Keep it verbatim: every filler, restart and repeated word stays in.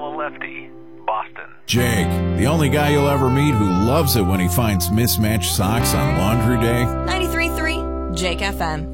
fellow lefty, Boston. Jake, the only guy you'll ever meet who loves it when he finds mismatched socks on laundry day. ninety-three point three Jake F M.